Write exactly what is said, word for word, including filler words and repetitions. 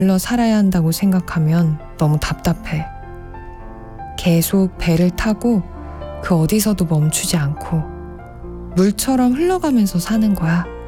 흘러 살아야 한다고 생각하면 너무 답답해. 계속 배를 타고 그 어디서도 멈추지 않고 물처럼 흘러가면서 사는 거야.